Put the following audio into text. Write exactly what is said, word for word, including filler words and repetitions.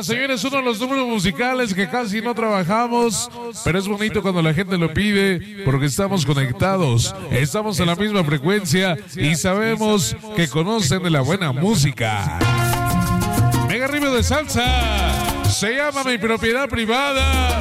Señoras, señores, uno de los números musicales que casi no trabajamos, pero es bonito cuando la gente lo pide porque estamos conectados, estamos en la misma frecuencia y sabemos que conocen de la buena música. Mega Ritmo de Salsa se llama Mi Propiedad Privada.